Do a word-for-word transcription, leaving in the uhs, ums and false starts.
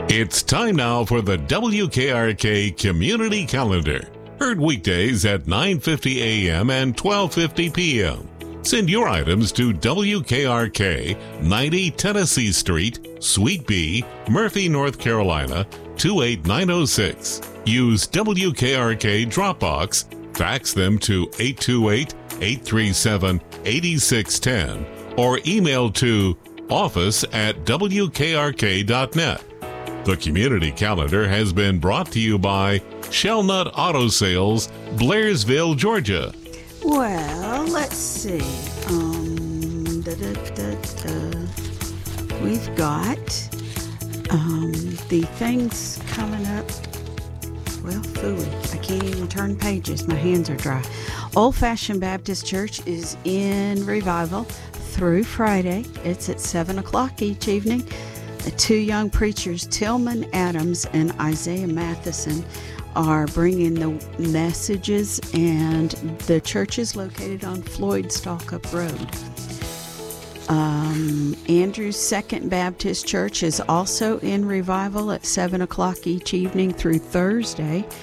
It's time now for the W K R K Community Calendar. Heard weekdays at nine fifty a.m. and twelve fifty p.m. Send your items to W K R K, ninety Tennessee Street, Suite B, Murphy, North Carolina, two eight nine oh six. Use W K R K Dropbox, fax them to eight two eight, eight three seven, eight six one zero, or email to office at W K R K dot net. The Community Calendar has been brought to you by Shellnut Auto Sales, Blairsville, Georgia. Well, let's see. Um, da, da, da, da. We've got um, the things coming up. Well, phooey. I can't even turn pages. My hands are dry. Old Fashioned Baptist Church is in revival through Friday. It's at seven o'clock each evening. The two young preachers, Tillman Adams and Isaiah Matheson, are bringing the messages, and the church is located on Floyd Stalkup Road. Um, Andrews Second Baptist Church is also in revival at seven o'clock each evening through Thursday.